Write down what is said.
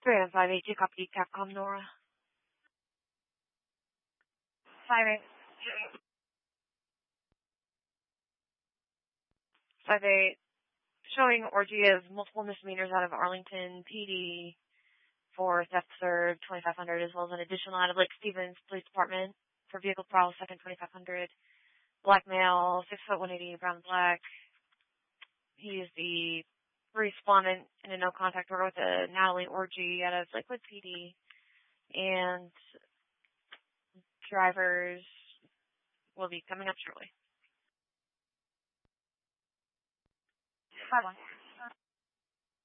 31582, copy Capcom Nora. 58. 58. Showing orgy of multiple misdemeanors out of Arlington PD for theft third, 2500, as well as an additional out of Lake Stevens Police Department for vehicle prowl second, 2500. Black male, 6 foot 180, brown and black. He is the respondent in a no contact order with a Natalie orgy out of Lakewood PD. And drivers will be coming up shortly. 5-1.